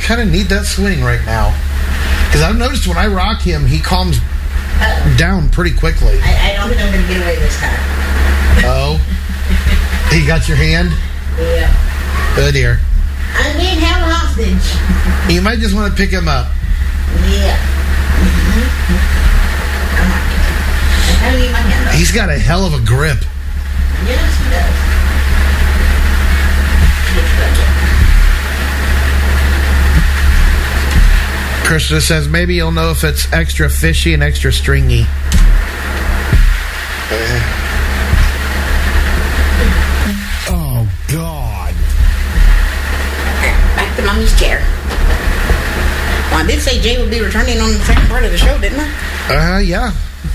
kind of need that swing right now. Because I've noticed when I rock him, he calms down pretty quickly. I don't think I'm going to get away this time. Oh. He got your hand? Yeah. Oh, dear. I'm being held hostage. You might just want to pick him up. Yeah. I gotta leave my hand up. He's got a hell of a grip. Yes, he does. Krista says maybe you'll know if it's extra fishy and extra stringy. Oh, God. Back to Mommy's chair. Well, I did say Jay would be returning on the second part of the show, didn't I? Yeah.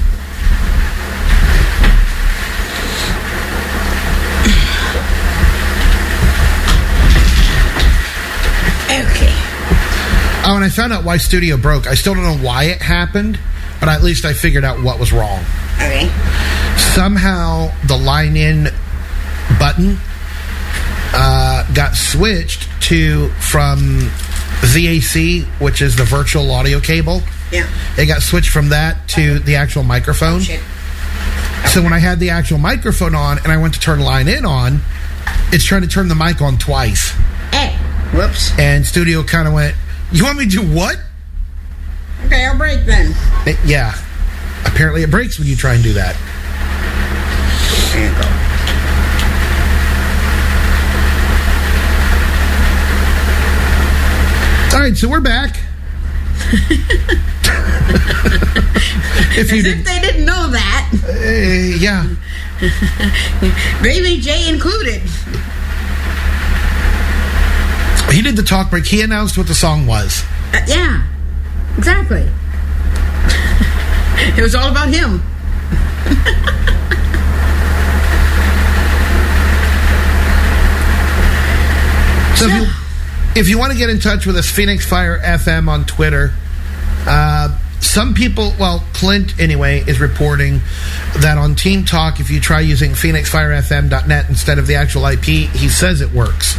Okay. Oh, and I found out why Studio broke. I still don't know why it happened, but at least I figured out what was wrong. Okay. Somehow the line in button got switched from VAC, which is the virtual audio cable. Yeah. It got switched from that to the actual microphone. Oh, shit. So when I had the actual microphone on and I went to turn line in on, it's trying to turn the mic on twice. Hey. Whoops. And Studio kind of went, you want me to do what? Okay, I'll break then. Yeah. Apparently it breaks when you try and do that. There you go. All right, so we're back. If they didn't know that. Yeah. Baby J included. He did the talk break. He announced what the song was. Yeah, exactly. It was all about him. So if you want to get in touch with us, Phoenix Fire FM on Twitter. Some people, well, Clint anyway, is reporting that on Team Talk, if you try using phoenixfirefm.net instead of the actual IP, he says it works.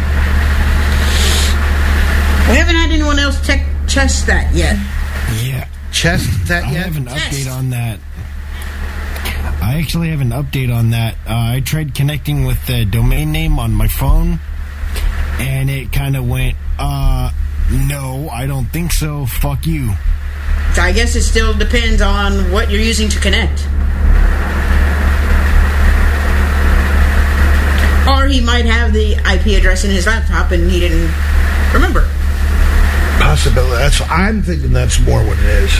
We haven't had anyone else test that yet. Yeah. Test that yet? I have an update on that. I actually have an update on that. I tried connecting with the domain name on my phone, and it kind of went, no, I don't think so. Fuck you. So I guess it still depends on what you're using to connect. Or he might have the IP address in his laptop and he didn't remember. Possibility. I'm thinking that's more what it is.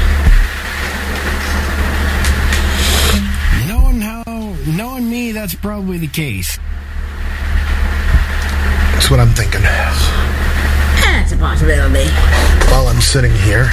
Knowing me, that's probably the case. That's what I'm thinking. That's a possibility. While I'm sitting here.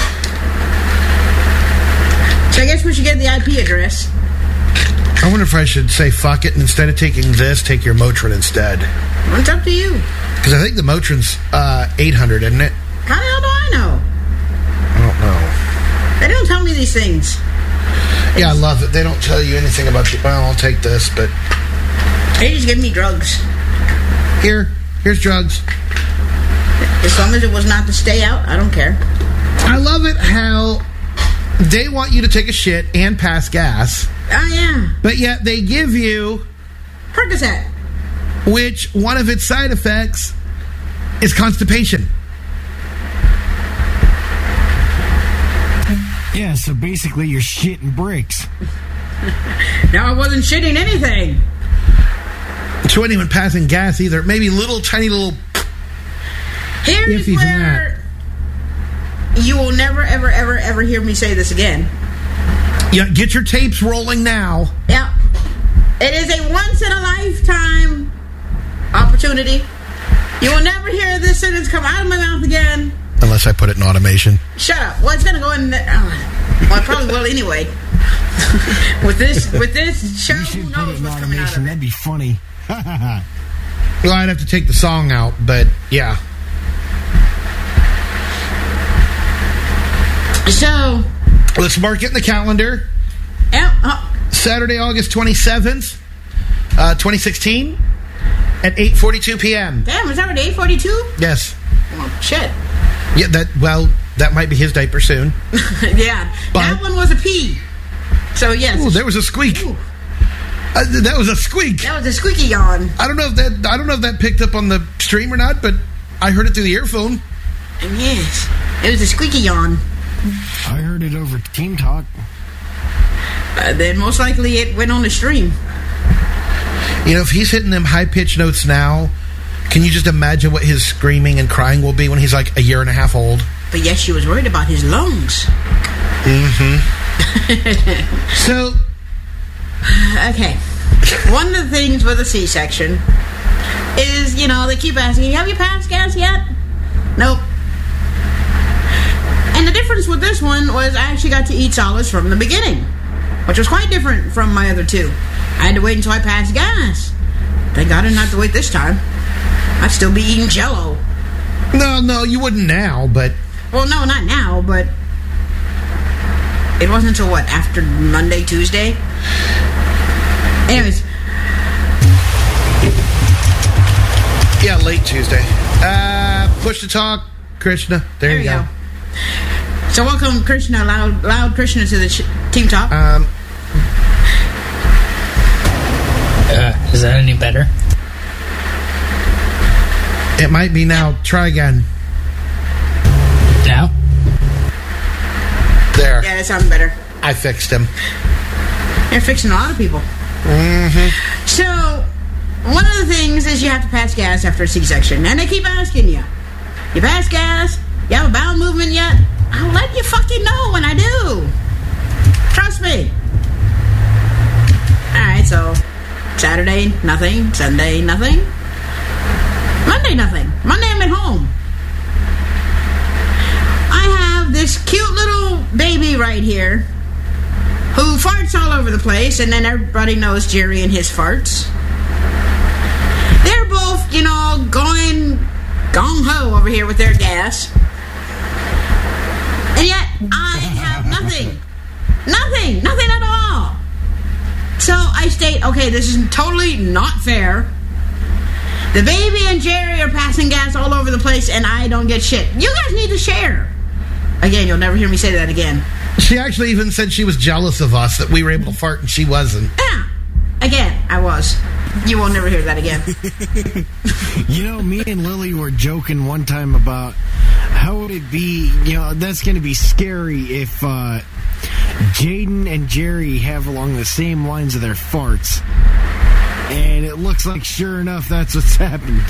So I guess we should get the IP address. I wonder if I should say fuck it and instead of taking this, take your Motrin instead. Well, it's up to you. Because I think the Motrin's 800, isn't it? How the hell do I know? I don't know. They don't tell me these things. Yeah, I love it. They don't tell you anything about you. Well, I'll take this, but... They just give me drugs. Here's drugs. As long as it was not to stay out, I don't care. I love it how they want you to take a shit and pass gas. Oh, yeah. But yet they give you... Percocet. Which one of its side effects is constipation. Yeah, so basically you're shitting bricks. No, I wasn't shitting anything. So anyone passing gas either. Maybe little, tiny little... Here's where you will never, ever, ever, ever hear me say this again. Yeah, get your tapes rolling now. Yeah. It is a once-in-a-lifetime opportunity. You will never hear this sentence come out of my mouth again. Unless I put it in automation. Shut up. Well, it's going to go in there. Well, I probably will anyway. with this show, who knows what's coming out of it. That'd be funny. Well, I'd have to take the song out, but yeah. So, let's mark it in the calendar. Yeah. Saturday, August 27th, 2016, at 8:42 p.m. Damn, it's already 8:42? Yes. Oh, shit. Yeah, that might be his diaper soon. Yeah, But- that one was a pee. So yes, Ooh, there was a squeak. Ooh, That was a squeak. that was a squeaky yawn. I don't know if that picked up on the stream or not, but I heard it through the earphone. And yes, it was a squeaky yawn. I heard it over Team Talk. Then most likely it went on the stream. You know, if he's hitting them high-pitched notes now, can you just imagine what his screaming and crying will be when he's like a year and a half old? But yes, she was worried about his lungs. So, Okay. One of the things with a C-section is, they keep asking, have you passed gas yet? Nope. And the difference with this one was I actually got to eat solids from the beginning, which was quite different from my other two. I had to wait until I passed gas. Thank God I didn't have to wait this time. I'd still be eating Jell-O. no, you wouldn't now, but... Well, no, not now, but it wasn't until, after Monday, Tuesday? Anyways. Yeah, late Tuesday. Push to talk, Krishna. There you go. So welcome, Krishna, loud Krishna, to the Team Talk. Is that any better? It might be now. Try again. Now? There. Yeah, that sounds better. I fixed him. You're fixing a lot of people. Mm-hmm. So, one of the things is you have to pass gas after a C-section. And they keep asking you, you pass gas? You have a bowel movement yet? I'll let you fucking know when I do. Trust me. Alright, so Saturday, nothing. Sunday, nothing. Monday, nothing. Monday, I'm at home. I have this cute little baby right here who farts all over the place, and then everybody knows Jerry and his farts. They're both, going gung-ho over here with their gas. And yet, I have nothing. Nothing at all. So I state, okay, this is totally not fair. The baby and Jerry are passing gas all over the place, and I don't get shit. You guys need to share. Again, you'll never hear me say that again. She actually even said she was jealous of us, that we were able to fart and she wasn't. Yeah. Again, I was. You will never hear that again. Me and Lily were joking one time about how would it be, that's going to be scary if Jaden and Jerry have along the same lines of their farts. And it looks like, sure enough, that's what's happened.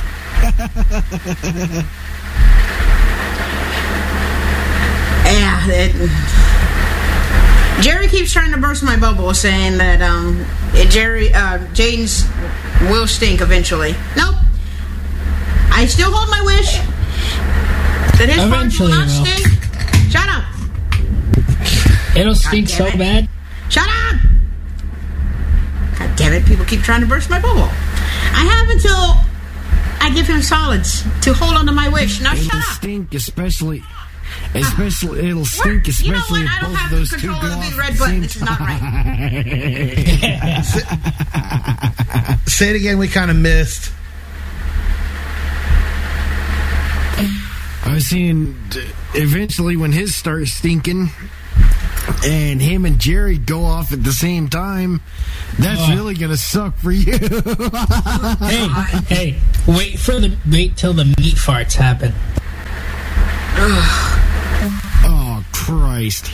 Yeah, Jerry keeps trying to burst my bubble, saying that Jaden's will stink eventually. Nope. I still hold my wish that his farts will not stink. Shut up. It'll stink so bad. Shut up. God damn it! People keep trying to burst my bubble. I have until I give him solids to hold on to my wish. Now shut up. It'll stink, especially it'll stink, especially you know what? if I don't both have of those control two go of the off red at the button. same This is not right. Say it again, we kind of missed. I was saying, eventually when his starts stinking and him and Jerry go off at the same time, that's really going to suck for you. Hey, wait till the meat farts happen. Oh, Christ.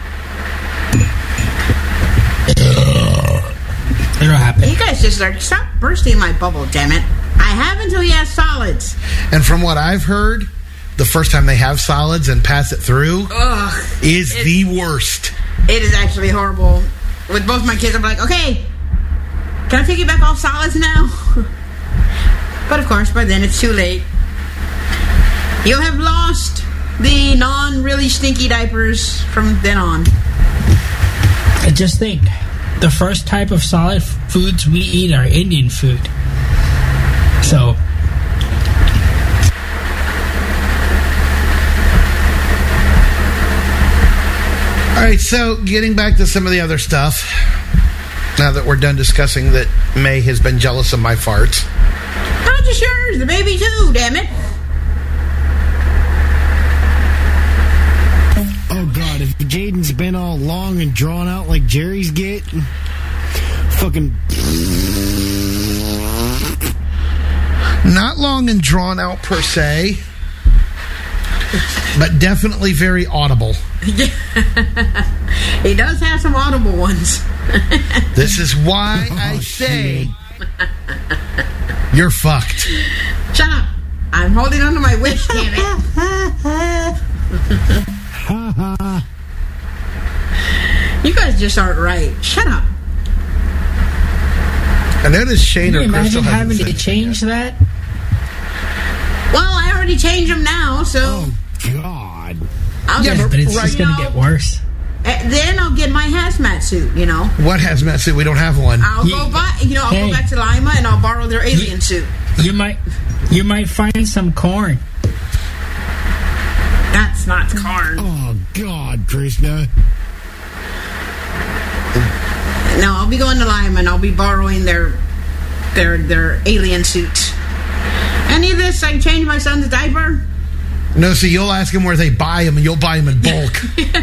It'll happen. You guys just stop bursting my bubble, damn it. I have until he has solids. And from what I've heard, the first time they have solids and pass it through is the worst. It is actually horrible. With both my kids, I'm like, okay, can I piggyback off solids now? But of course, by then it's too late. You have lost the non-really stinky diapers from then on. I just think the first type of solid foods we eat are Indian food. So All right, so getting back to some of the other stuff, now that we're done discussing that May has been jealous of my farts. Not just yours, the baby too, damn it. Jaden's been all long and drawn out like Jerry's get? Fucking... Not long and drawn out per se, but definitely very audible. He does have some audible ones. This is why I say you're fucked. Shut up. I'm holding on to my wish, damn it. You guys just aren't right. Shut up. I noticed Shane Can or you Crystal imagine having hasn't to said change that? Well, I already changed them now, so Oh, God. I'll Yeah, just, But it's Right just going now- to get worse. then I'll get my hazmat suit, you know. What hazmat suit? We don't have one. I'll go buy, I'll Hey. go back to Lima and I'll borrow their alien suit. You might find some corn. That's not corn. Oh, God, Krishna. No, I'll be going to Lima and I'll be borrowing their alien suits. Any of this, I can change my son's diaper. No, so you'll ask him where they buy them, and you'll buy them in bulk.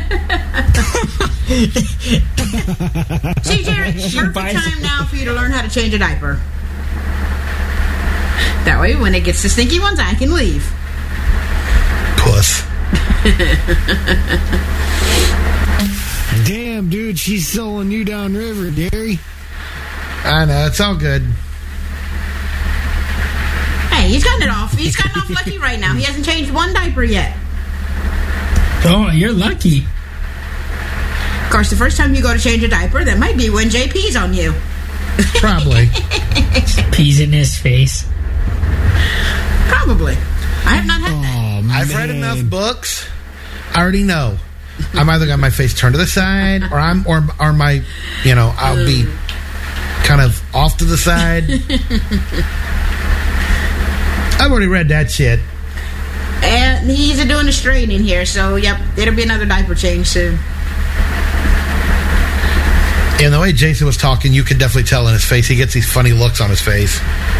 See, Jerry, perfect buys- time now for you to learn how to change a diaper. That way, when it gets to stinky ones, I can leave. Puss. Damn, dude, she's selling you downriver, Gary. I know, it's all good. Hey, he's gotten it off. He's gotten off lucky right now. He hasn't changed one diaper yet. Oh, you're lucky. Of course, the first time you go to change a diaper, that might be when JP's on you. Probably. Peas in his face. Probably. I have not had that. Oh, man. I've read enough books. I already know. I'm either got my face turned to the side, or or my, I'll be kind of off to the side. I've already read that shit. And he's doing a straightening here, so yep, it'll be another diaper change soon. And the way Jason was talking, you could definitely tell in his face. He gets these funny looks on his face.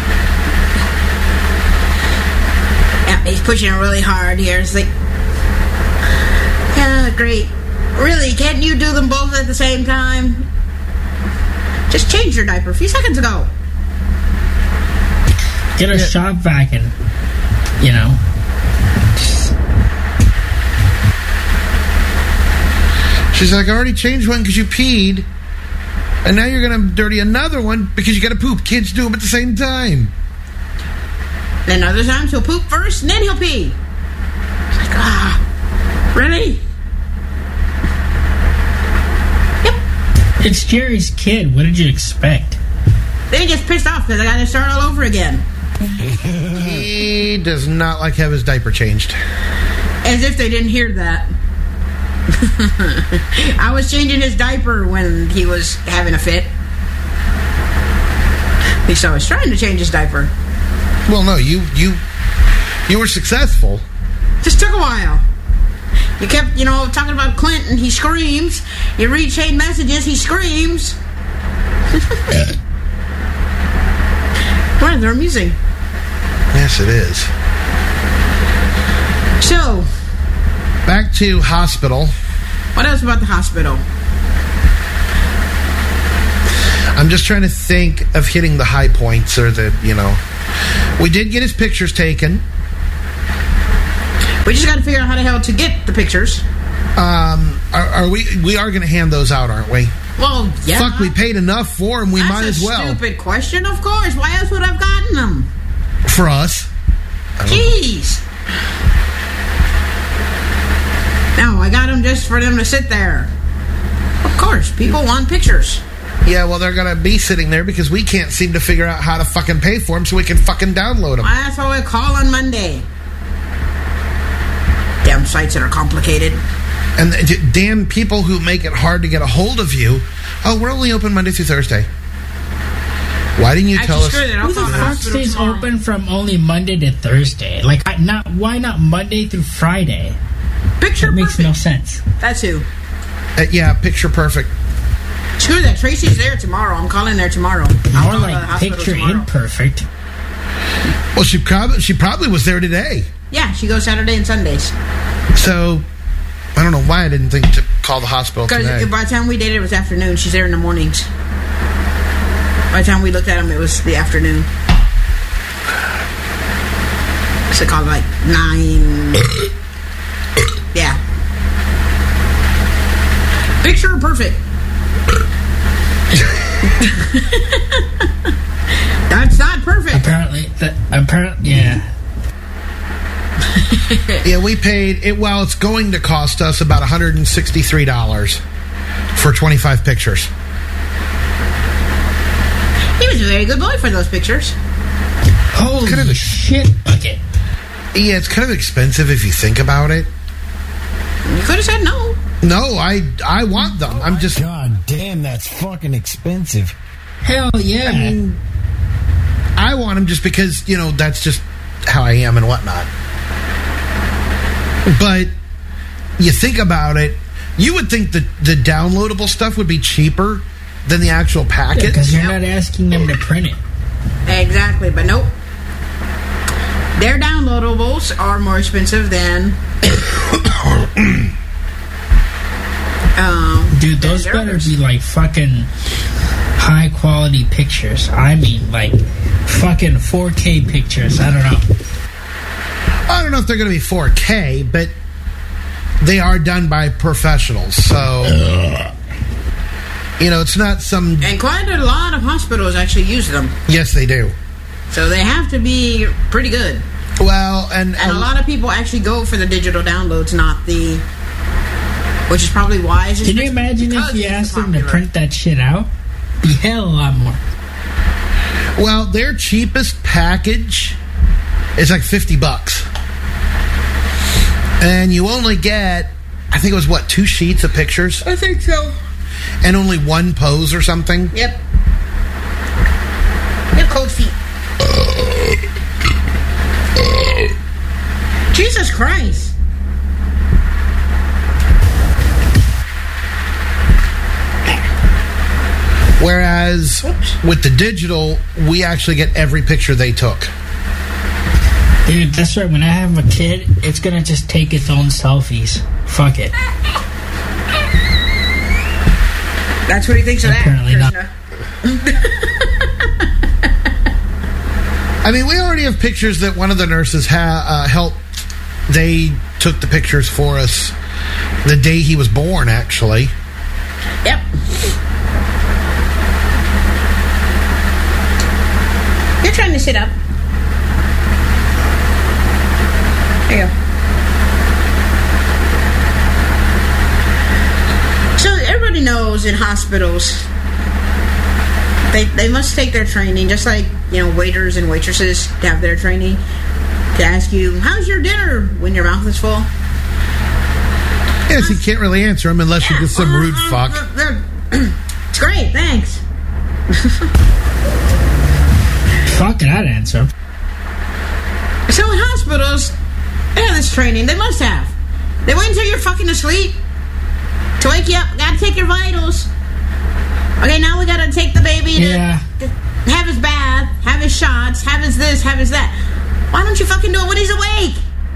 Yeah, he's pushing it really hard here. It's like, yeah, great. Really, can't you do them both at the same time? Just change your diaper a few seconds ago. Get a shop vac and, She's like, I already changed one because you peed. And now you're going to dirty another one because you got to poop. Kids do them at the same time. Then other times he'll poop first and then he'll pee. It's like, really? Yep. it's Jerry's kid. What did you expect? Then he gets pissed off because I got to start all over again. He does not like to have his diaper changed. As if they didn't hear that. I was changing his diaper when he was having a fit. At least I was trying to change his diaper. Well, no, you were successful. Just took a while. You kept, talking about Clinton. He screams. You read chain messages. He screams. Well, they're amusing. Yes, it is. So, Back to hospital. what else about the hospital? I'm just trying to think of hitting the high points or we did get his pictures taken. We just got to figure out how the hell to get the pictures. Are we are going to hand those out, aren't we? Well, yeah. Fuck, we paid enough for them. We might as well. That's a stupid question, of course. Why else would I have gotten them? For us. Jeez. No, I got them just for them to sit there. Of course, people want pictures. Yeah, well, they're going to be sitting there because we can't seem to figure out how to fucking pay for them so we can fucking download them. That's why I call on Monday. Damn sites that are complicated. And damn people who make it hard to get a hold of you. Oh, we're only open Monday through Thursday. Why didn't you tell us? Screw that. I'll Who the call the fuck hospital stays tomorrow. open from only Monday to Thursday? Like, why not Monday through Friday? Picture That makes perfect. no sense. That's who. Yeah, picture perfect. Screw that. Tracy's there tomorrow. I'm calling there tomorrow. More I'll call the like hospital picture tomorrow. imperfect. Well, she probably was there today. Yeah, she goes Saturday and Sundays. So, I don't know why I didn't think to call the hospital Because today. by the time we did it, it was afternoon. She's there in the mornings. By the time we looked at him, it was the afternoon. So called like 9. Yeah. Picture perfect. That's not perfect. Apparently, yeah. Yeah, we paid it. Well, it's going to cost us about $163 for 25 pictures. He was a very good boy for those pictures. Holy Kind of- shit bucket. Yeah, it's kind of expensive if you think about it. You could have said no. No, I want them. I'm just. God damn, that's fucking expensive. Hell yeah. I mean, I want them just because, you know, that's just how I am and whatnot. But you think about it, you would think that the downloadable stuff would be cheaper than the actual packet. Because you're not asking them to print it. Exactly, but nope. Their downloadables are more expensive than. Dude, those than better theirs. be like fucking high quality pictures. I mean, like fucking 4K pictures. I don't know. I don't know if they're going to be 4K, but they are done by professionals. So, you know, it's not some. And quite a lot of hospitals actually use them. Yes, they do. So they have to be pretty good. Well, and And a lot of people actually go for the digital downloads, not the. Which is probably why. It's just Can you imagine if you asked them to print that shit out? Be hell a lot more. well, their cheapest package is like $50, and you only get, I think it was what, 2 sheets of pictures, I think so. and only 1 pose or something. Yep. You have cold feet. Jesus Christ. Whereas with the digital, we actually get every picture they took. Dude, that's right. When I have a kid, it's gonna just take its own selfies. Fuck it. That's what he thinks of that. Apparently not. Krishna. I mean, we already have pictures that one of the nurses helped. They took the pictures for us the day he was born, actually. Yep. You're trying to sit up. There you go. So everybody knows in hospitals they must take their training, just like, you know, waiters and waitresses have their training to ask you, how's your dinner, when your mouth is full. Yes, you can't really answer them unless you're just some rude fuck. It's great, thanks. Fuck it, I'd answer. So in hospitals, they have this training. They must have. They wait until you're fucking asleep to wake you up. Gotta take your vitals. Okay, now we gotta take the baby to have his bath, have his shots, have his this, have his that. Why don't you fucking do it when he's awake?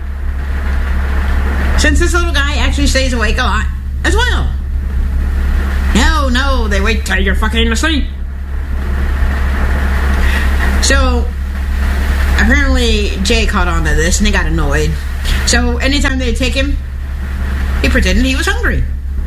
Since this little guy actually stays awake a lot as well. No, they wait till you're fucking asleep. So, apparently Jay caught on to this and he got annoyed. So, anytime they'd take him, he pretended he was hungry.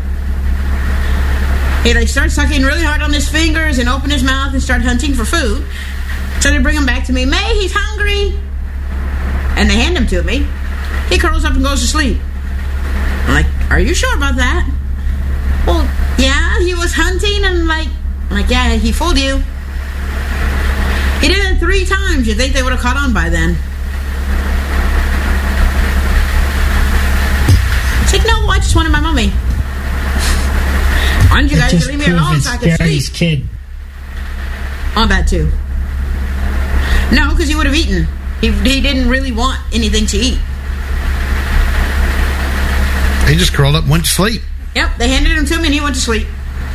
He'd like start sucking really hard on his fingers and open his mouth and start hunting for food. So they bring him back to me. May, he's hungry. And they hand him to me. He curls up and goes to sleep. I'm like, are you sure about that? Well, yeah, he was hunting and I'm like, yeah, he fooled you. He did it 3 times. You'd think they would have caught on by then. It's like, no, I just wanted my mommy. Why don't you guys Just leave me prove alone it's so I can Gary's sleep? kid. On that too. No, because he would have eaten. He didn't really want anything to eat. He just curled up and went to sleep. Yep, they handed him to me and he went to sleep.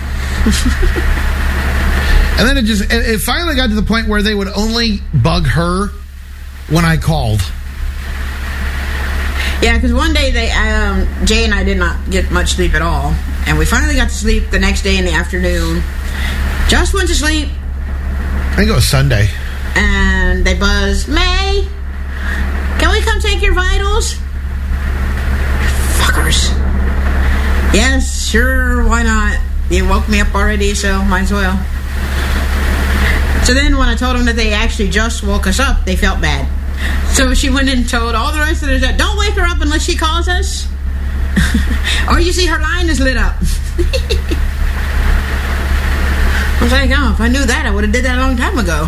And then it finally got to the point where they would only bug her when I called. Yeah, because one day Jay and I did not get much sleep at all, and we finally got to sleep the next day in the afternoon. Just went to sleep. I think it was Sunday. And they buzzed, May, can we come take your vitals? Fuckers. Yes, sure, why not? You woke me up already, so might as well. So then when I told them that they actually just woke us up, they felt bad. So she went and told all the rest of them, don't wake her up unless she calls us. Or you see her line is lit up. I was like, oh, if I knew that, I would have did that a long time ago.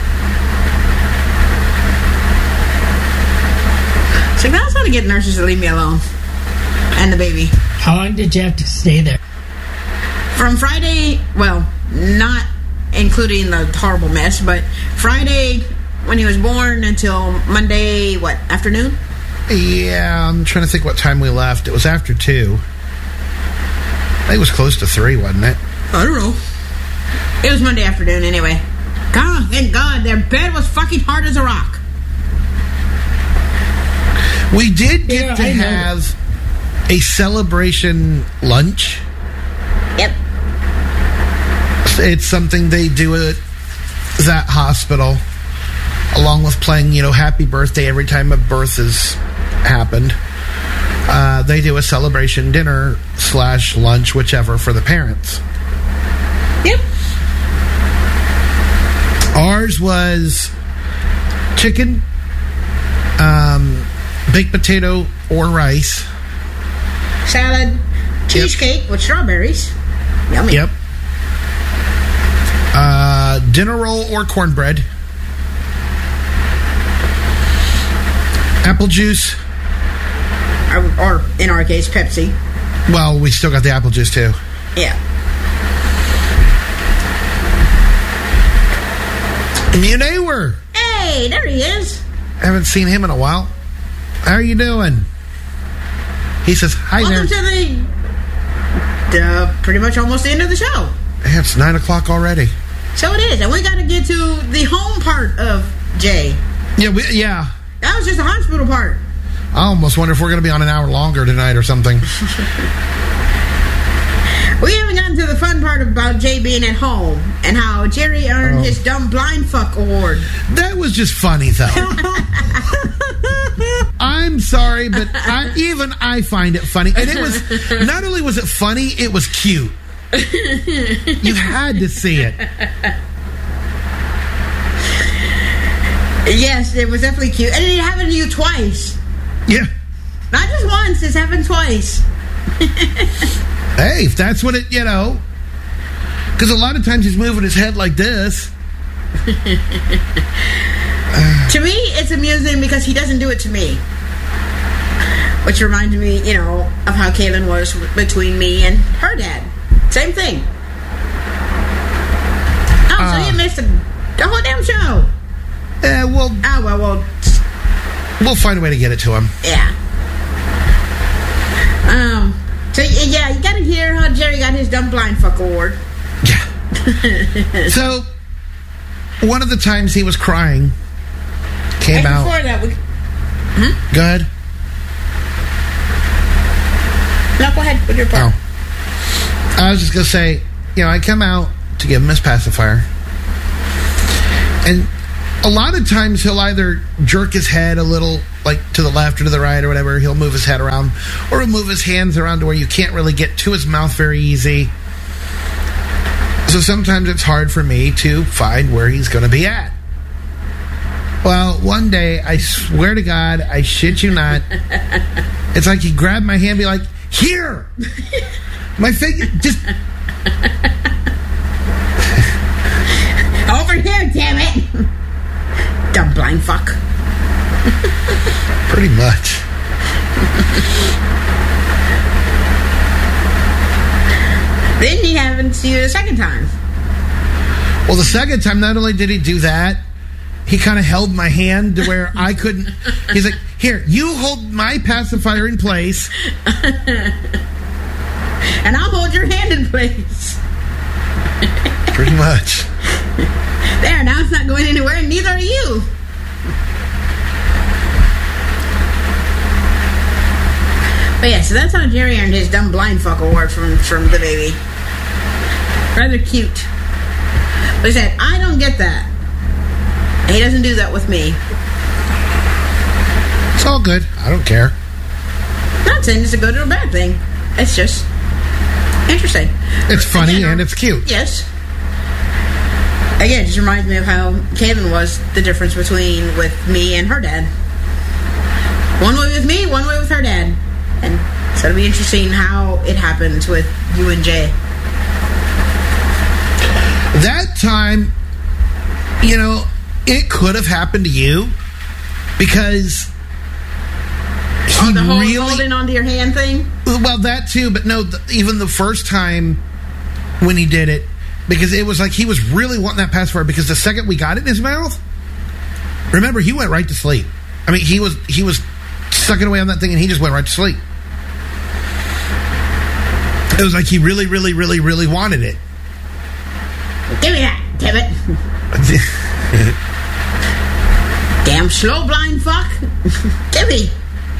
So that's how to get nurses to leave me alone. And the baby. How long did you have to stay there? From Friday, well, not including the horrible mess, but Friday when he was born until Monday, afternoon? Yeah, I'm trying to think what time we left. It was after 2. I think it was close to 3, wasn't it? I don't know. It was Monday afternoon anyway. God, thank God, their bed was fucking hard as a rock. We did get to have a celebration lunch. Yep. It's something they do at that hospital, along with playing, happy birthday every time a birth has happened. They do a celebration dinner / lunch, whichever, for the parents. Yep. Ours was chicken, baked potato or rice, salad, cheesecake with strawberries. Yummy. Yep. Dinner roll or cornbread, apple juice, or in our case, Pepsi. Well, we still got the apple juice too. Yeah. Munewer. Hey, there he is. Haven't seen him in a while. How are you doing? He says, hi. Welcome there. to the pretty much almost the end of the show. Yeah, it's 9 o'clock already. So it is, and we got to get to the home part of Jay. Yeah. That was just the hospital part. I almost wonder if we're going to be on an hour longer tonight or something. We haven't gotten to the fun part about Jay being at home and how Jerry earned his dumb blind fuck award. That was just funny, though. I'm sorry, but even I find it funny. And it was, not only was it funny, it was cute. You had to see it. Yes, it was definitely cute. And it happened to you twice. Yeah. Not just once, it's happened twice. Hey, if that's what it, because a lot of times he's moving his head like this. To me, it's amusing because he doesn't do it to me. Which reminds me, of how Kaylin was between me and her dad. Same thing. Oh, so you missed the whole damn show. Well... Oh, well... We'll find a way to get it to him. Yeah. So, yeah, you gotta hear how Jerry got his dumb blind fuck award. Yeah. So, one of the times he was crying came out... Before that, Go ahead. No, go ahead with your part. Oh. I was just going to say, I come out to give him his pacifier. And a lot of times he'll either jerk his head a little, like to the left or to the right or whatever. He'll move his head around. Or he'll move his hands around to where you can't really get to his mouth very easy. So sometimes it's hard for me to find where he's going to be at. Well, one day, I swear to God, I shit you not, it's like he grabbed my hand and be like, here! My face just... Over here, damn it! Dumb blind fuck. Pretty much. Then he happened to you the second time. Well, the second time, not only did he do that, he kind of held my hand to where I couldn't... He's like, here, you hold my pacifier in place. And I'll hold your hand in place. Pretty much. There, now it's not going anywhere, and neither are you. But yeah, so that's how Jerry earned his dumb blind fuck award from the baby. Rather cute. But he said, I don't get that. He doesn't do that with me. It's all good. I don't care. Not saying it's a good or a bad thing. It's just interesting. It's funny and it's cute. Yes. Again, it just reminds me of how Kaylin was the difference with me and her dad. One way with me, one way with her dad. And so it'll be interesting how it happens with you and Jay. That time, it could have happened to you because the whole holding onto your hand thing? Well, that too, but no, even the first time when he did it, because it was like he was really wanting that password, because the second we got it in his mouth, remember, he went right to sleep. I mean, he was sucking away on that thing and he just went right to sleep. It was like he really, really, really, really wanted it. Give me that, damn it. Damn slow blind fuck. Give me.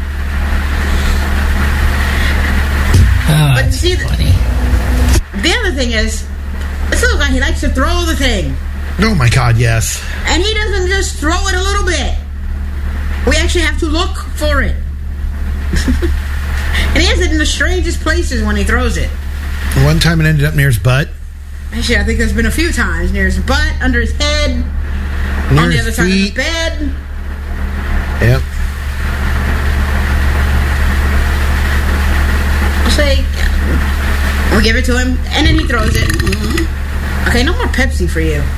Oh, but see, funny. The other thing is, this little guy, he likes to throw the thing. Oh my God, yes. And he doesn't just throw it a little bit. We actually have to look for it. And he has it in the strangest places when he throws it. One time it ended up near his butt. Actually, I think there's been a few times. Near his butt, under his head, near on the his other side of feet. the bed. Yep. I'll say, we give it to him, and then he throws it. Okay, no more Pepsi for you.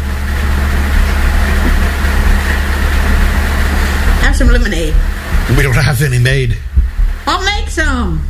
Have some lemonade. We don't have any made. I'll make some.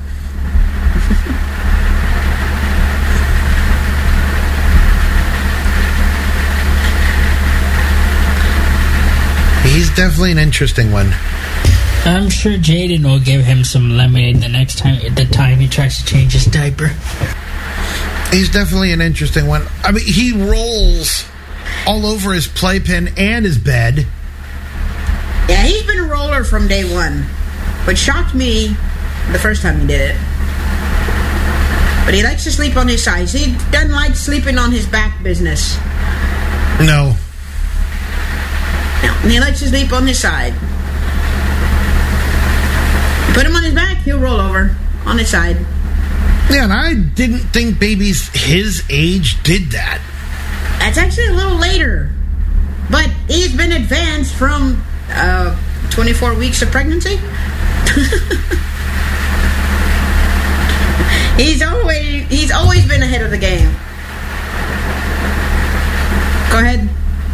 He's definitely an interesting one. I'm sure Jaden will give him some lemonade the time he tries to change his diaper. He's definitely an interesting one. I mean, he rolls all over his playpen and his bed. Yeah, he's been a roller from day one, which shocked me the first time he did it. But he likes to sleep on his sides. He doesn't like sleeping on his back business. No. No, and he likes to sleep on his side. You put him on his back, he'll roll over on his side. Yeah, and I didn't think babies his age did that. That's actually a little later. But he's been advanced from 24 weeks of pregnancy. He's always been ahead of the game. Go ahead.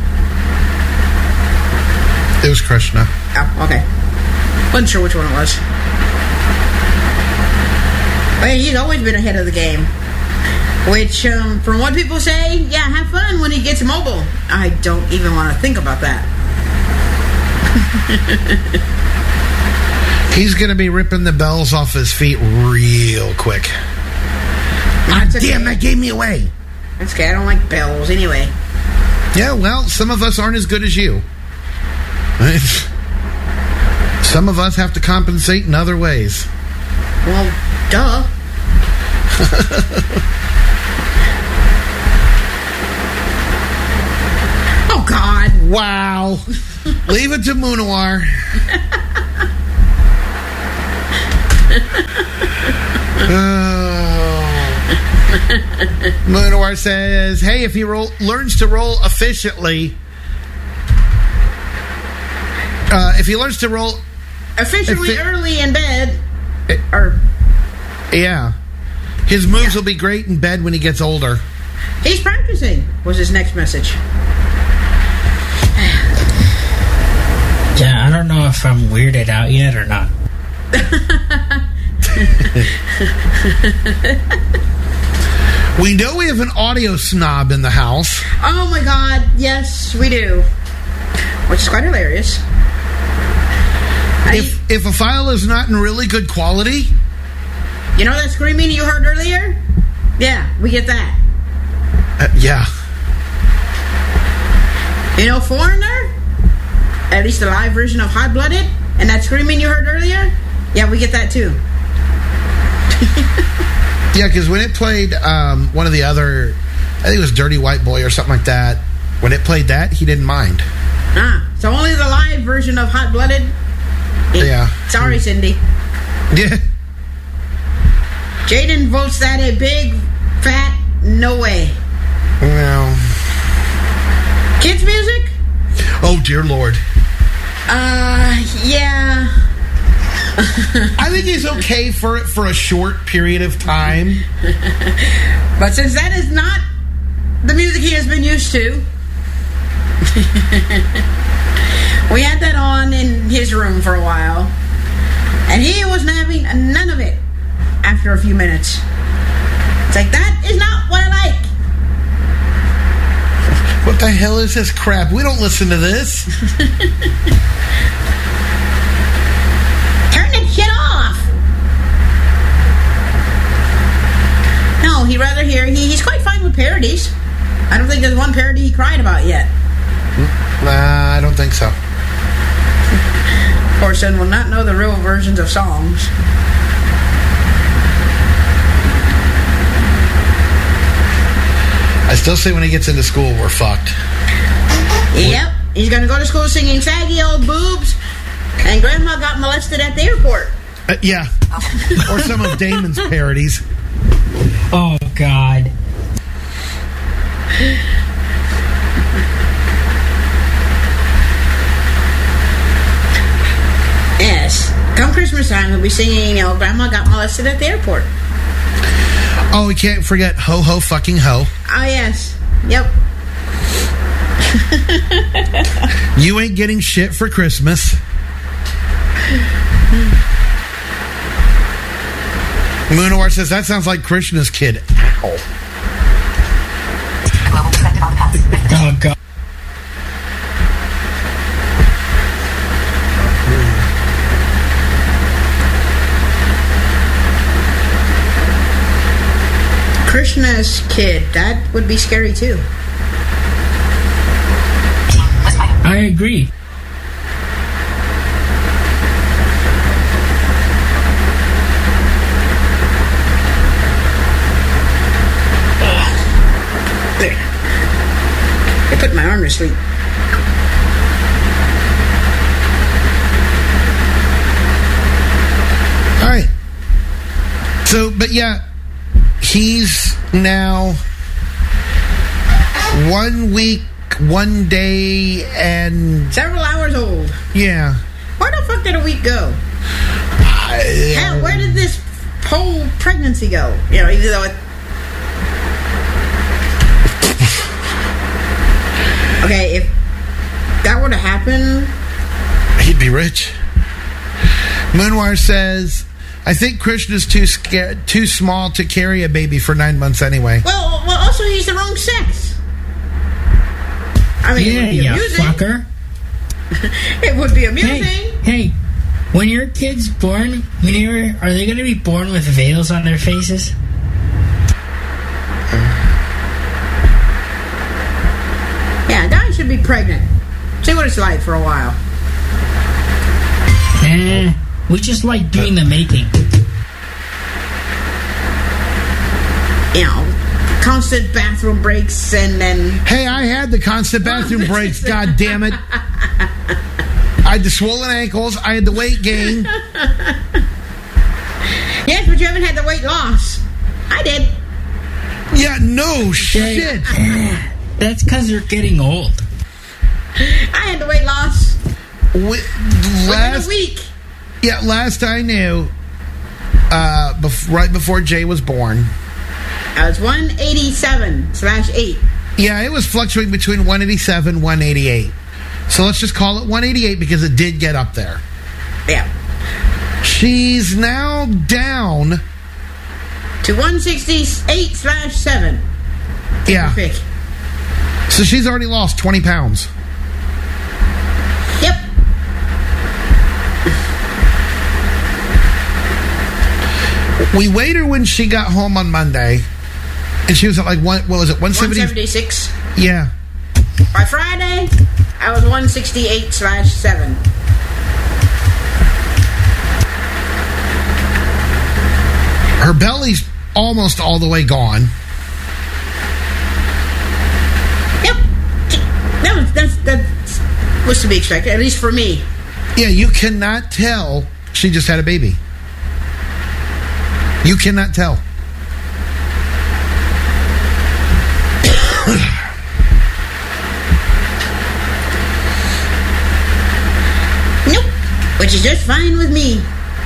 It was Krishna. Oh, okay. Wasn't sure which one it was. But he's always been ahead of the game. Which, from what people say, yeah, have fun when he gets mobile. I don't even want to think about that. He's going to be ripping the bells off his feet real quick. That's okay. Damn, that gave me away. That's okay, I don't like bells anyway. Yeah, well, some of us aren't as good as you. Some of us have to compensate in other ways. Well, duh. Oh, God. Wow. Leave it to Munawar. Munawar says, hey, if he learns to roll efficiently, if he learns to roll Efficiently early in bed. Yeah. His moves will be great in bed when he gets older. He's practicing, was his next message. Yeah, I don't know if I'm weirded out yet or not. We know we have an audio snob in the house. Oh my God, yes, we do. Which is quite hilarious. If a file is not in really good quality... You know that screaming you heard earlier? Yeah, we get that. Yeah. You know Foreigner? At least the live version of Hot Blooded? And that screaming you heard earlier? Yeah, we get that too. Yeah, because when it played one of the other, I think it was Dirty White Boy or something like that, when it played that, he didn't mind. So only the live version of Hot Blooded? Yeah. Sorry, Cindy. Yeah. Jaden votes that a big, fat no way. Well. Kids music? Oh, dear Lord. Yeah. I think he's okay for a short period of time. But since that is not the music he has been used to, we had that on in his room for a while, and he wasn't having none of it after a few minutes. It's like, that is not what I like. What the hell is this crap? We don't listen to this. Turn that shit off. No, he'd rather hear. He's quite fine with parodies. I don't think there's one parody he cried about yet. Nah, I don't think so. Poor son will not know the real versions of songs. I still say when he gets into school, we're fucked. Yep. He's going to go to school singing saggy old boobs, and Grandma got molested at the airport. Yeah. Or some of Damon's parodies. Oh, God. Yes. Come Christmas time, we'll be singing, Grandma got molested at the airport. Oh, we can't forget Ho Ho Fucking Ho. Oh, yes. Yep. You ain't getting shit for Christmas. Moonawar says, that sounds like Krishna's kid. Ow. Oh, God. Krishna's kid. That would be scary, too. I agree. There. I put my arm to sleep. All right. So, but yeah, he's now 1 week, 1 day, and Several hours old. yeah. Where the fuck did a week go? Hell, where did this whole pregnancy go? Even though it... Okay, if that were to happen... He'd be rich. Moonwire says, I think Krishna's too small to carry a baby for 9 months anyway. Well, also he's the wrong sex. I mean, Yeah, it would be you amusing. fucker. It would be amusing. Hey, when your kid's born, are they going to be born with veils on their faces? Yeah, guys should be pregnant. See what it's like for a while. We just like doing the making. Constant bathroom breaks and then... Hey, I had the constant bathroom breaks, god damn it. I had the swollen ankles, I had the weight gain. Yes, but you haven't had the weight loss. I did. Yeah, no shit. That's because you're getting old. I had the weight loss within a week. Yeah, last I knew, right before Jay was born. I was 187/8. Yeah, it was fluctuating between 187, 188. So let's just call it 188 because it did get up there. Yeah. She's now down to 168/7. Yeah. Pick. So she's already lost 20 pounds. Yep. We weighed her when she got home on Monday, and she was at like what was it, 176. Yeah. By Friday, I was 168/7. her belly's almost all the way gone. Yep. That's was to be expected, at least for me. Yeah, you cannot tell she just had a baby. You cannot tell. Nope. Which is just fine with me.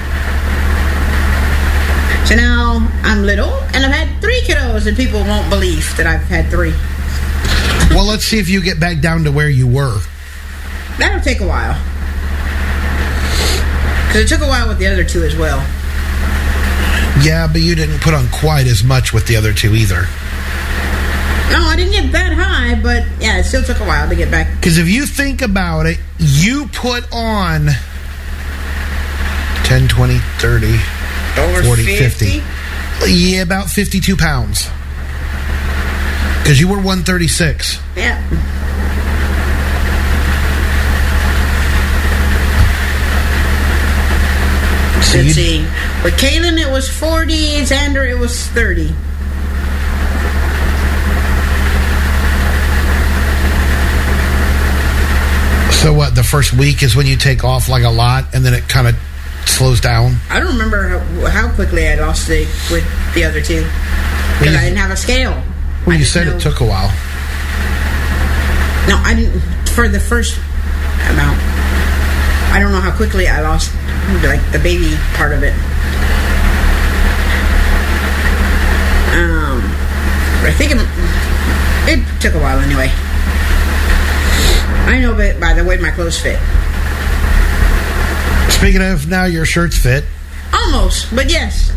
So now I'm little, and I've had 3 kiddos, and people won't believe that I've had 3. Well, let's see if you get back down to where you were. That'll take a while. Because it took a while with the other 2 as well. Yeah, but you didn't put on quite as much with the other 2 either. No, I didn't get that high, but yeah, it still took a while to get back. Because if you think about it, you put on 10, 20, 30, Over 40, 50? 50. Yeah, about 52 pounds. Because you were 136. Yeah. So Let's see. With Kaylin, it was 40. Xander, it was 30. So what, the first week is when you take off like a lot, and then it kind of slows down? I don't remember how quickly I lost weight with the other 2. Because I didn't have a scale. Well, you said it took a while. No, I didn't. For the first amount. I don't know how quickly I lost, like, the baby part of it. I think it took a while anyway. I know by the way my clothes fit. Speaking of, now your shirts fit. Almost, but yes.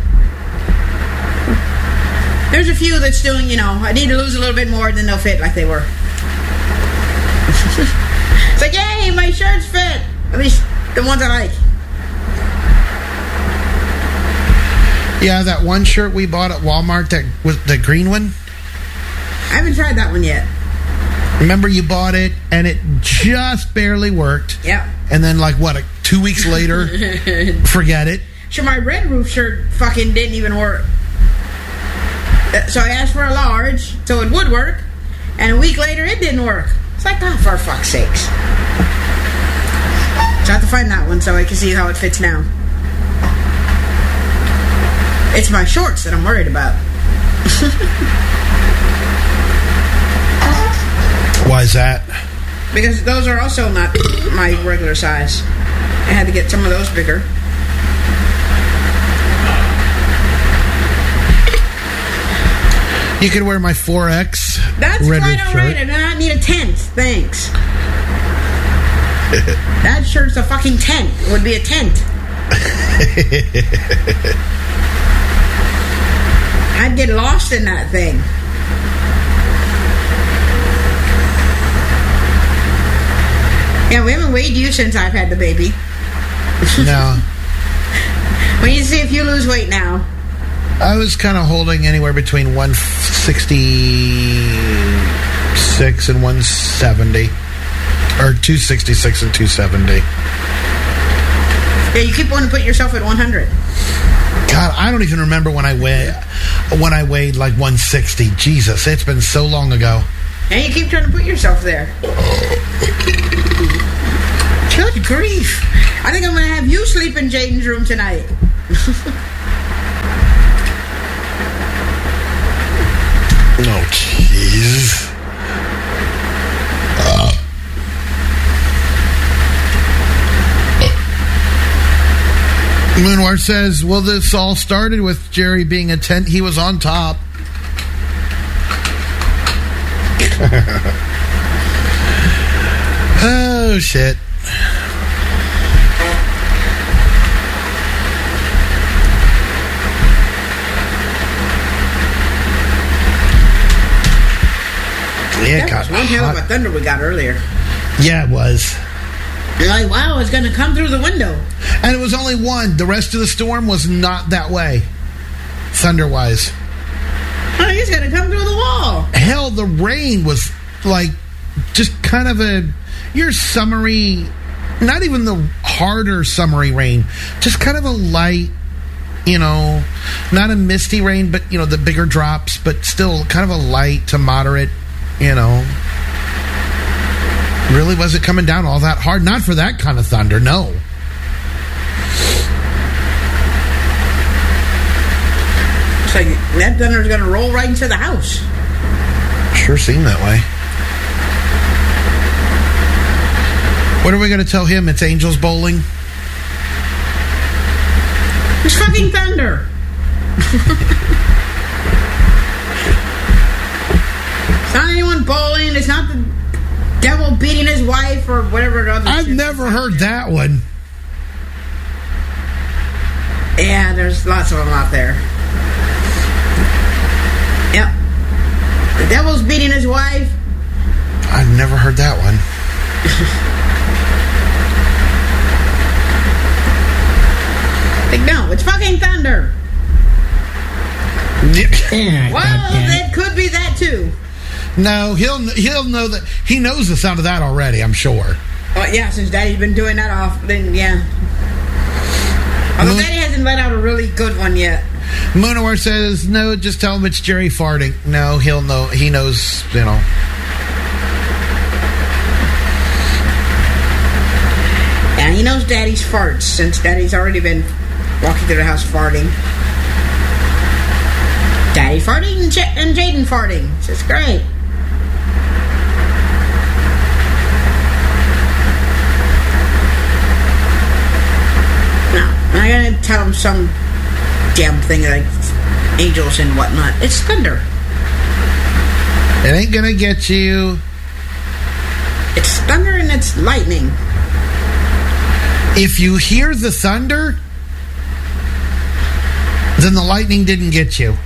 There's a few that still, I need to lose a little bit more, then they'll fit like they were. It's like, yay, my shirts fit. At least the ones I like. Yeah, that one shirt we bought at Walmart, that was the green one. I haven't tried that one yet. Remember, you bought it and it just barely worked. Yeah. And then, 2 weeks later, forget it. Sure, my Red Roof shirt fucking didn't even work. So I asked for a large, so it would work. And a week later, it didn't work. It's like, oh, for fuck's sakes. So I have to find that one so I can see how it fits now. It's my shorts that I'm worried about. Why is that? Because those are also not my regular size. I had to get some of those bigger. You could wear my 4X. That's Red quite Roof alright. shirt. I do not need a tent. Thanks. That shirt's a fucking tent. It would be a tent. I'd get lost in that thing. Yeah, we haven't weighed you since I've had the baby. No. We need to see if you lose weight now. I was kind of holding anywhere between 166 and 170. Or 266 and 270. Yeah, you keep wanting to put yourself at 100. God, I don't even remember when I weighed like 160. Jesus, it's been so long ago. And you keep trying to put yourself there. Good grief. I think I'm going to have you sleep in Jaden's room tonight. Oh, jeez. Moonwar says, well, this all started with Jerry being a tent. He was on top. Oh, shit. Yeah, That was one hell of a thunder we got earlier. Yeah, it was. You're like, wow, it's going to come through the window. And it was only one. The rest of the storm was not that way, thunder-wise. Oh, it's going to come through the wall. Hell, the rain was like just kind of your summery, not even the harder summery rain, just kind of a light not a misty rain, but, the bigger drops, but still kind of a light to moderate, really wasn't coming down all that hard. Not for that kind of thunder, no. It's like that thunder's going to roll right into the house. Sure seemed that way. What are we going to tell him? It's Angels bowling? It's fucking thunder. It's not anyone bowling. It's not the devil beating his wife or whatever other I've shit. never heard that one. Yeah, there's lots of them out there. Yep. The devil's beating his wife. I've never heard that one. Like, no, it's fucking thunder. Yeah, Well, that could be that too. No, he'll know that. He knows the sound of that already, I'm sure. Oh, yeah, since Daddy's been doing that off, then yeah. Although Daddy hasn't let out a really good one yet. Moonawar says, no, just tell him it's Jerry farting. No, he'll know. He knows, Yeah, he knows Daddy's farts since Daddy's already been walking through the house farting. Daddy farting and Jaden farting. It's just great. No, I'm not gonna tell him some damn thing like angels and whatnot. It's thunder. it ain't gonna get you. It's thunder and it's lightning. If you hear the thunder, then the lightning didn't get you.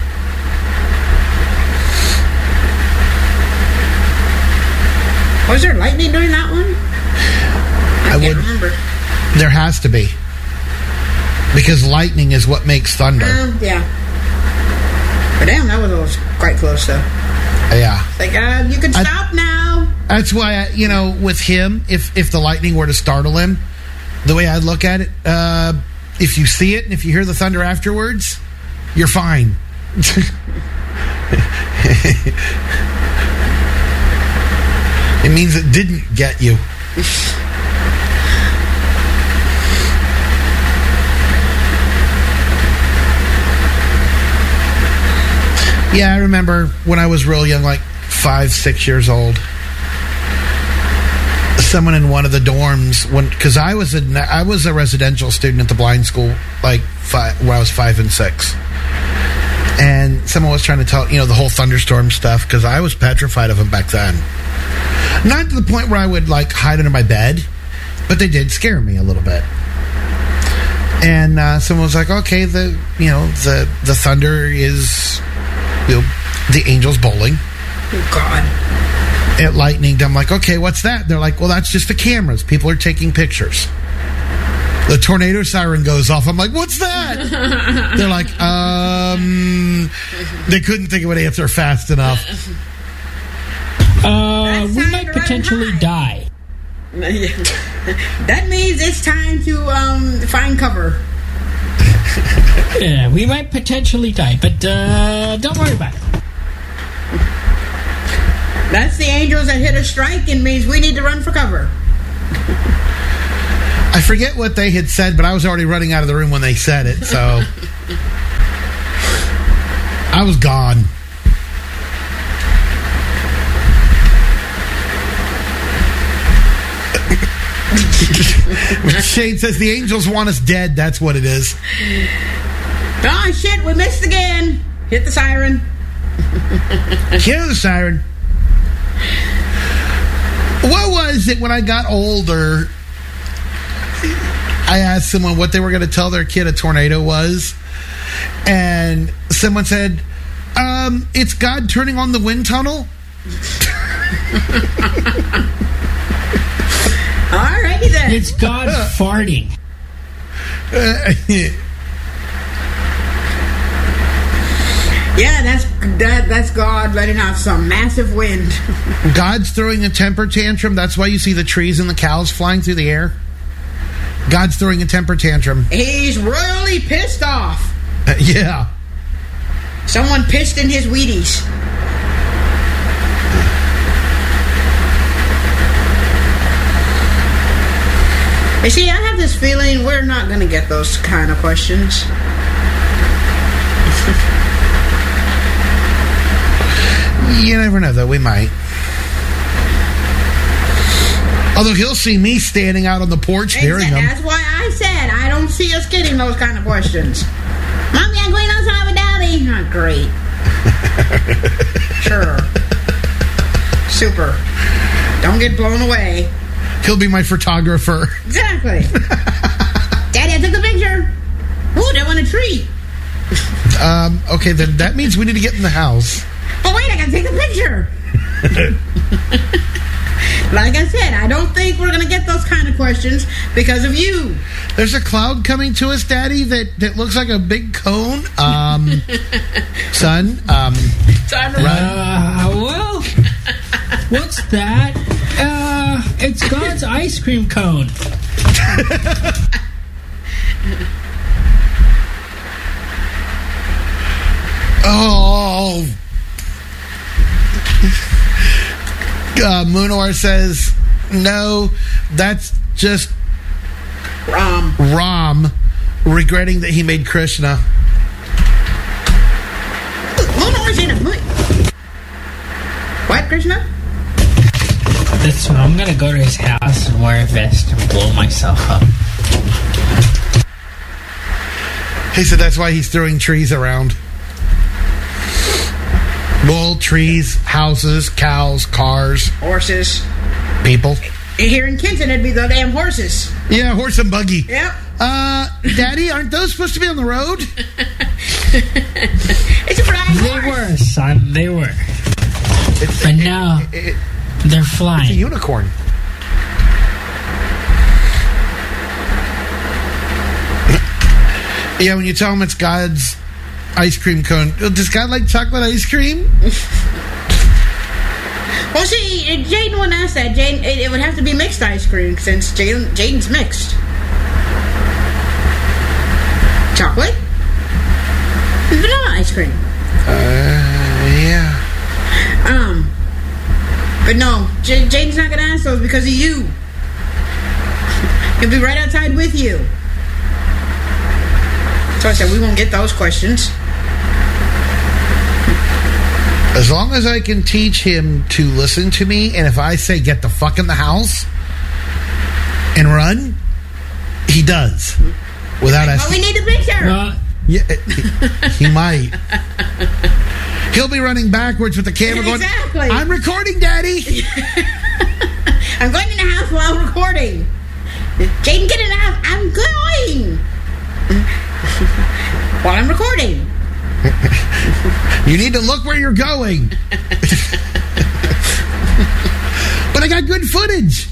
Was there lightning during that one? I can't remember. There has to be. Because lightning is what makes thunder. Yeah. But damn, that was quite close though. Yeah. It's like, you can stop now. That's why, with him, if the lightning were to startle him, the way I look at it, if you see it and if you hear the thunder afterwards, you're fine. It means it didn't get you. Yeah, I remember when I was real young, like 5, 6 years old, someone in one of the dorms, because I was a residential student at the blind school, like when I was 5 and 6, and someone was trying to tell the whole thunderstorm stuff, because I was petrified of them back then. Not to the point where I would like hide under my bed, but they did scare me a little bit. And someone was like, "Okay, the thunder is the Angels bowling." Oh God. At lightning. I'm like, okay, what's that? They're like, well, that's just the cameras. People are taking pictures. The tornado siren goes off. I'm like, what's that? They're like, they couldn't think of an answer fast enough. We might potentially die. That means it's time to find cover. Yeah, we might potentially die, but don't worry about it. That's the Angels that hit a strike and means we need to run for cover. I forget what they had said, but I was already running out of the room when they said it, so I was gone. Shane says the Angels want us dead. That's what it is. Oh shit, we missed again. Hit the siren. Hear the siren. What was it when I got older? I asked someone what they were going to tell their kid a tornado was, and someone said, it's God turning on the wind tunnel. Alrighty then. It's God farting. Yeah, that's God letting out some massive wind. God's throwing a temper tantrum. That's why you see the trees and the cows flying through the air. God's throwing a temper tantrum. He's royally pissed off. Yeah. Someone pissed in his Wheaties. You see, I have this feeling we're not going to get those kind of questions. You never know, though. We might. Although he'll see me standing out on the porch hearing them. That's why I said I don't see us getting those kind of questions. Mommy, I'm going outside with Daddy. Oh, great. Sure. Super. Don't get blown away. He'll be my photographer. Exactly. Daddy, I took the picture. Ooh, they want a treat. Okay, then that means we need to get in the house. But wait, I gotta take the picture. Like I said, I don't think we're gonna get those kind of questions because of you. There's a cloud coming to us, Daddy, that looks like a big cone. Son, Time to Well, what's that? It's God's ice cream cone. Oh. Munor says, no, that's just Ram regretting that he made Krishna. Munor's in a movie. What, Krishna? That's when I'm gonna go to his house and wear a vest and blow myself up. He said that's why he's throwing trees around. Well, trees, houses, cows, cars, Horses. people. Here in Kenton, it'd be the damn horses. Yeah, horse and buggy. Yep. Daddy, aren't those supposed to be on the road? It's a flying They horse. were, son. They were. But now they're It's a flying. unicorn. Yeah, when you tell him it's God's ice cream cone, does God like chocolate ice cream? Well, see, Jaden wouldn't ask that. Jaden, it would have to be mixed ice cream since Jaden's mixed. Chocolate? Vanilla ice cream. Yeah. But no, Jaden's not gonna ask those because of you. He'll be right outside with you. So I said we won't get those questions. As long as I can teach him to listen to me, and if I say get the fuck in the house and run, he does. Without Oh, asking. we need a picture. Yeah, he might. He'll be running backwards with the camera going, Exactly. I'm recording, Daddy. I'm going in the house while recording. Jaden, get in the house. I'm going. While I'm recording. You need to look where you're going. But I got good footage.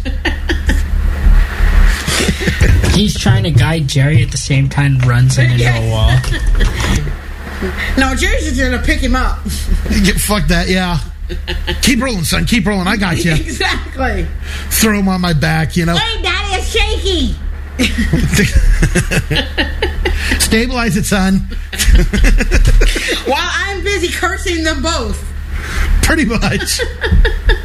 He's trying to guide Jerry at the same time, runs him into a wall. No, Jerry's just gonna pick him up. Fuck that, yeah. Keep rolling, son. Keep rolling. I got you. Exactly. Throw him on my back, you know. Wait, Daddy, it's shaky. Stabilize it, son. While I'm busy cursing them both. Pretty much.